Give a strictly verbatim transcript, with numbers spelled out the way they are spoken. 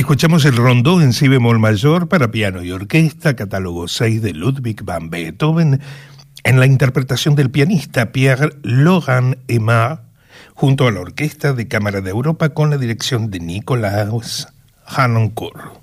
Escuchamos el rondó en si bemol mayor para piano y orquesta, catálogo seis de Ludwig van Beethoven, en la interpretación del pianista Pierre Logan-Aimard, junto a la Orquesta de Cámara de Europa con la dirección de Nicolas Harnoncourt.